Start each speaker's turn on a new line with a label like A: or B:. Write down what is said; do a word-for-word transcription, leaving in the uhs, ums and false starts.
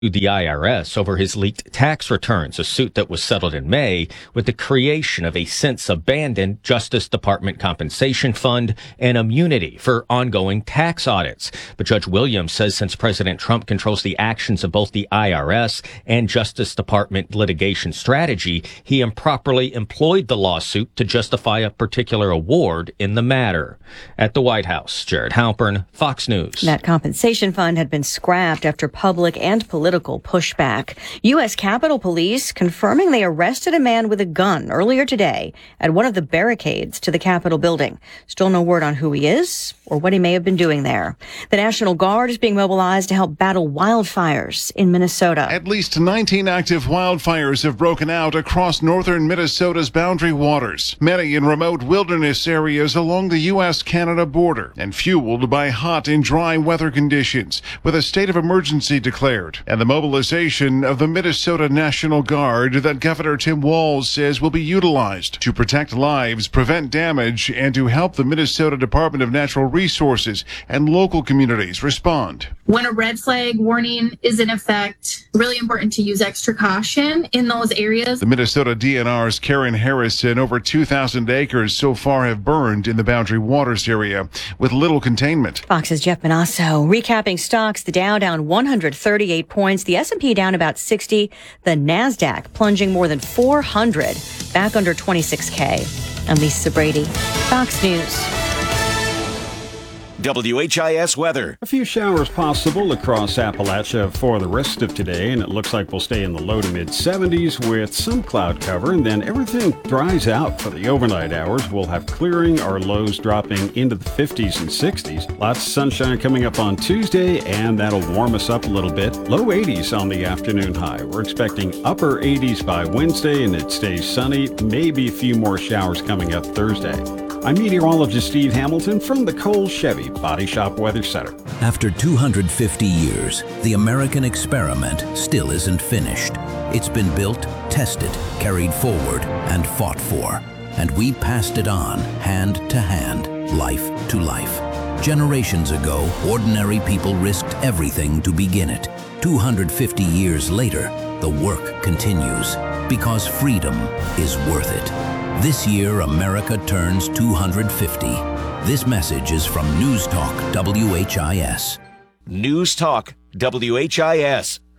A: the I R S over his leaked tax returns, a suit that was settled in May with the creation of a since abandoned Justice Department compensation fund and immunity for ongoing tax audits. But Judge Williams says since President Trump controls the actions of both the I R S and Justice Department litigation strategy, he improperly employed the lawsuit to justify a particular award in the matter. At the White House, Jared Halpern, Fox News.
B: That compensation fund had been scrapped after public and political pushback. U S. Capitol Police confirming they arrested a man with a gun earlier today at one of the barricades to the Capitol building. Still no word on who he is or what he may have been doing there. The National Guard is being mobilized to help battle wildfires in Minnesota.
C: At least nineteen active wildfires have broken out across northern Minnesota's boundary waters, many in remote wilderness areas along the U S Canada border, and fueled by hot and dry weather conditions, with a state of emergency declared. And the mobilization of the Minnesota National Guard that Governor Tim Walz says will be utilized to protect lives, prevent damage, and to help the Minnesota Department of Natural Resources and local communities respond.
D: When a red flag warning is in effect, really important to use extra caution in those areas.
C: The Minnesota D N R's Karen Harrison, over two thousand acres so far have burned in the Boundary Waters area with little containment.
B: Fox's Jeff Manasso recapping stocks. The Dow down one hundred thirty-eight points. The S and P down about sixty. The NASDAQ plunging more than four hundred, back under twenty-six K. I'm Lisa Brady, Fox News.
E: W H I S weather.
F: A few showers possible across Appalachia for the rest of today, and it looks like we'll stay in the low to mid seventies with some cloud cover, and then everything dries out for the overnight hours. We'll have clearing, our lows dropping into the fifties and sixties. Lots of sunshine coming up on Tuesday, and that'll warm us up a little bit. Low eighties on the afternoon high. We're expecting upper eighties by Wednesday, and it stays sunny. Maybe a few more showers coming up Thursday. I'm meteorologist Steve Hamilton from the Cole Chevy Body Shop Weather Center.
G: After two hundred fifty years, the American experiment still isn't finished. It's been built, tested, carried forward, and fought for. And we passed it on, hand to hand, life to life. Generations ago, ordinary people risked everything to begin it. two hundred fifty years later, the work continues, because freedom is worth it. This year, America turns two hundred fifty. This message is from News Talk W H I S.
E: News Talk W H I S.